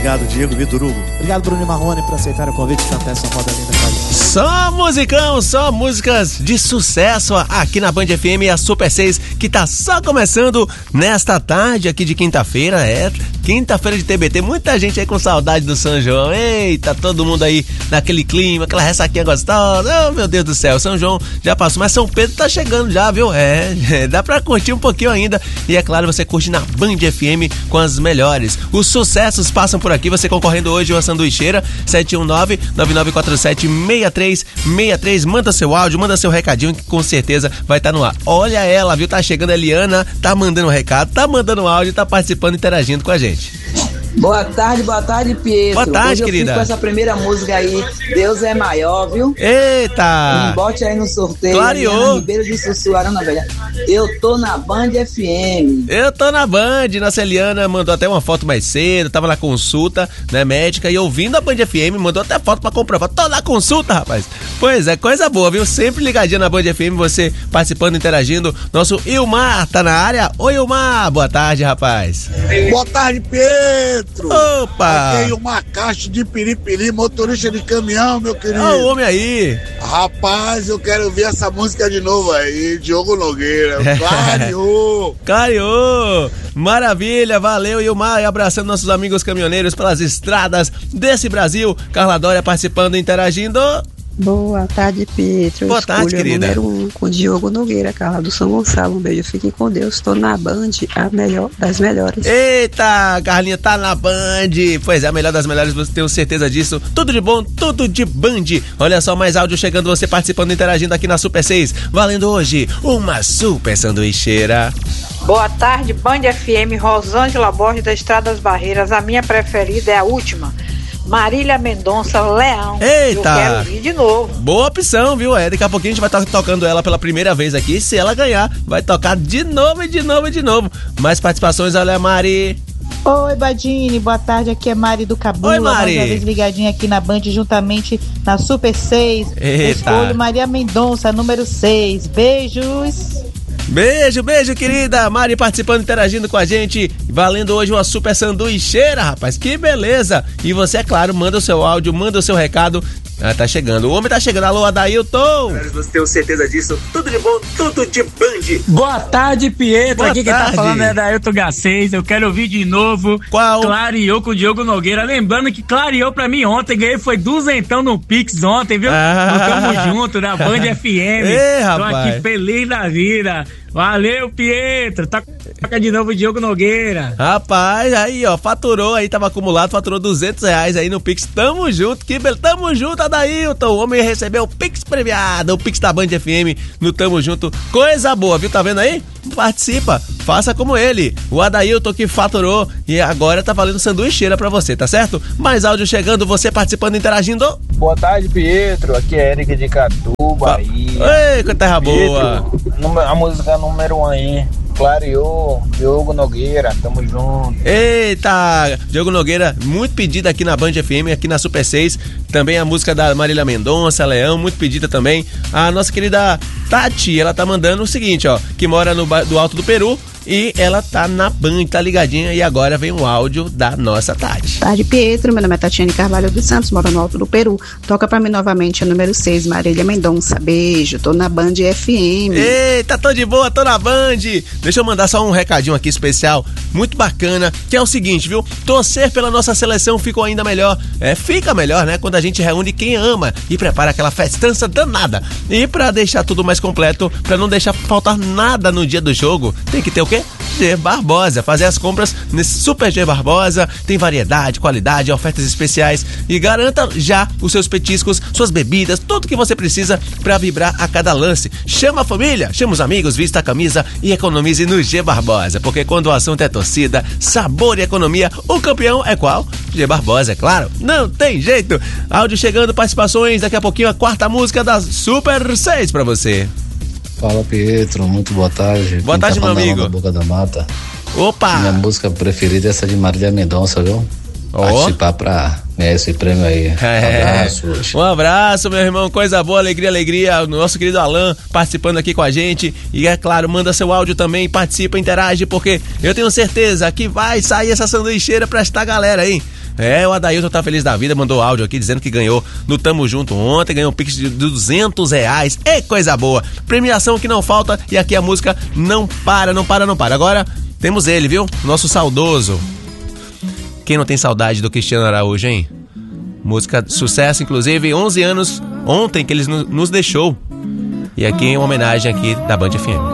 Obrigado, Diego, Vitor Hugo. Obrigado, Bruno e Marrone, por aceitar o convite de cantar essa moda linda com a gente. Só musicão, só músicas de sucesso aqui na Band FM, a Super 6, que tá só começando nesta tarde aqui de quinta-feira, quinta-feira de TBT, muita gente aí com saudade do São João, eita, todo mundo aí naquele clima, aquela ressaquinha gostosa, oh meu Deus do céu, São João já passou, mas São Pedro tá chegando já, viu? Dá pra curtir um pouquinho ainda, e é claro, você curte na Band FM com as melhores, os sucessos passam por aqui, você concorrendo hoje a uma sanduicheira, 719-9947-6363, manda seu áudio, manda seu recadinho que com certeza vai estar no ar. Olha ela, viu? Tá chegando a Eliana, tá mandando um recado, tá mandando áudio, tá participando, interagindo com a gente. Boa tarde, Pietro. Boa tarde, hoje querida. Eu fico com essa primeira música aí, Deus é Maior, viu? Eita! Me bote aí no sorteio. Clareou. Ribeiro de Sussuarana, velha. Eu tô na Band FM. Eu tô na Band. Nossa Eliana mandou até uma foto mais cedo, tava na consulta, né, médica, e ouvindo a Band FM, mandou até foto pra comprovar. Tô na consulta, rapaz. Pois é, coisa boa, viu? Sempre ligadinha na Band FM, você participando, interagindo. Nosso Ilmar tá na área. Oi, Ilmar. Boa tarde, rapaz. Boa tarde, Pedro. Opa! Aqui uma caixa de piripiri, motorista de caminhão, meu querido. Olha o homem aí. Rapaz, eu quero ouvir essa música de novo aí, Diogo Nogueira. Clareou! Clareou! Maravilha, valeu, Ilmar, e abraçando nossos amigos caminhoneiros pelas estradas desse Brasil. Carla Dória participando, interagindo. Boa tarde, Pedro. Boa tarde, querida. Número 1 com Diogo Nogueira, Carla do São Gonçalo. Um beijo, fiquem com Deus. Tô na Band, a melhor das melhores. Eita, Carlinha tá na Band. Pois é, a melhor das melhores, você tem certeza disso. Tudo de bom, tudo de Band. Olha só, mais áudio chegando, você participando, interagindo aqui na Super 6. Valendo hoje uma super sanduicheira. Boa tarde, Band FM, Rosângela Borges da Estradas Barreiras. A minha preferida é a última. Marília Mendonça, Leão. Eita! Eu quero ouvir de novo. Boa opção, viu? Daqui a pouquinho a gente vai estar tocando ela pela primeira vez aqui. Se ela ganhar, vai tocar de novo e de novo e de novo. Mais participações, olha, Mari. Oi, Badini, boa tarde, aqui é Mari do Cabula. Oi, Mari. Mais uma vez ligadinha aqui na Band, juntamente na Super 6. Eita. Escolho Maria Mendonça, número 6. Beijos. Beijo, querida. Mari participando, interagindo com a gente. Valendo hoje uma super sanduicheira, rapaz. Que beleza. E você, é claro, manda o seu áudio, manda o seu recado. Tá chegando. O homem tá chegando. Alô, Adailton. Você tem certeza disso? Tudo de bom, tudo de Band. Boa tarde, Pietro. Boa aqui tarde. Quem tá falando é Adailton G6. Eu quero ouvir de novo. Qual? Clareou com o Diogo Nogueira. Lembrando que clareou pra mim ontem. Ganhei foi duzentão no Pix ontem, viu? Tamo junto na Band FM. Ei, Tô rapaz. aqui feliz da vida. Valeu, Pietro. Toca de novo o Diogo Nogueira. Rapaz, aí, ó, faturou aí, tava acumulado, faturou R$200 aí no Pix. Tamo junto, que beleza. Tamo junto, Adailton. O homem recebeu o Pix premiado, o Pix da Band FM no Tamo Junto. Coisa boa, viu? Tá vendo aí? Participa, faça como ele. O Adailton que faturou e agora tá valendo sanduicheira pra você, tá certo? Mais áudio chegando, você participando, interagindo. Boa tarde, Pietro. Aqui é Eric de Catu, Bahia. Ei, que terra boa. A música número 1 aí. Clareou, Diogo Nogueira, tamo junto. Eita, Diogo Nogueira, muito pedida aqui na Band FM, aqui na Super 6. Também a música da Marília Mendonça, Leão, muito pedida também. A nossa querida Tati, ela tá mandando o seguinte, ó, que mora do Alto do Peru. E ela tá na Band, tá ligadinha. E agora vem um áudio da nossa Tati. Tarde, Pietro. Meu nome é Tatiane Carvalho dos Santos, moro no Alto do Peru. Toca pra mim novamente a número 6, Marília Mendonça. Beijo, tô na Band FM. Eita, tô de boa, tô na Band. Deixa eu mandar só um recadinho aqui especial, muito bacana, que é o seguinte, viu? Torcer pela nossa seleção ficou ainda melhor. Fica melhor, né? Quando a gente reúne quem ama e prepara aquela festança danada. E pra deixar tudo mais completo, pra não deixar faltar nada no dia do jogo, tem que ter o quê? G Barbosa. Fazer as compras nesse Super G Barbosa. Tem variedade, qualidade, ofertas especiais. E garanta já os seus petiscos, suas bebidas, tudo que você precisa pra vibrar a cada lance. Chama a família, chama os amigos, vista a camisa e economize no G Barbosa. Porque quando o assunto é torcida, sabor e economia, o campeão é qual? G Barbosa, é claro. Não tem jeito. Áudio chegando, participações. Daqui a pouquinho a quarta música da Super 6 pra você. Fala, Pietro, muito boa tarde. Boa tarde, meu amigo. Da Boca da Mata. Opa! Minha música preferida é essa de Marília Mendonça, viu? Participar pra ganhar esse prêmio aí. Um abraço. Um abraço, meu irmão. Coisa boa, alegria. O nosso querido Alan participando aqui com a gente. E é claro, manda seu áudio também, participa, interage, porque eu tenho certeza que vai sair essa sanduicheira pra esta galera aí. O Adailton tá feliz da vida, mandou áudio aqui dizendo que ganhou no Tamo Junto ontem, ganhou um Pix de R$200. É coisa boa. Premiação que não falta e aqui a música não para. Agora temos ele, viu? Nosso saudoso. Quem não tem saudade do Cristiano Araújo, hein? Música de sucesso, inclusive 11 anos ontem que ele nos deixou. E aqui em homenagem aqui da Band FM.